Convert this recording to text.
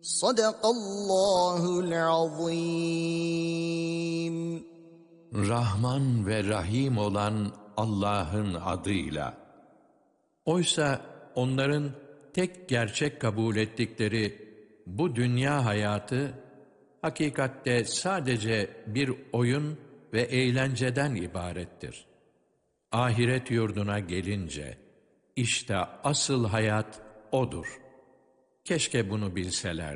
Sadakallahul azim. Rahman ve Rahim olan Allah'ın adıyla. Oysa onların tek gerçek kabul ettikleri bu dünya hayatı, hakikatte sadece bir oyun ve eğlenceden ibarettir. Ahiret yurduna gelince, işte asıl hayat odur. Keşke bunu bilseler.